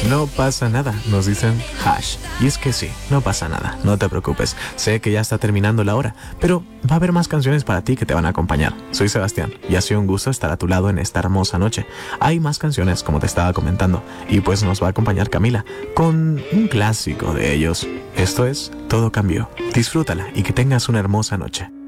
No pasa nada, nos dicen Hash. Y es que sí, no pasa nada, no te preocupes. Sé que ya está terminando la hora, pero va a haber más canciones para ti que te van a acompañar. Soy Sebastián y ha sido un gusto estar a tu lado en esta hermosa noche. Hay más canciones, como te estaba comentando, y pues nos va a acompañar Camila con un clásico de ellos. Esto es Todo Cambió. Disfrútala y que tengas una hermosa noche.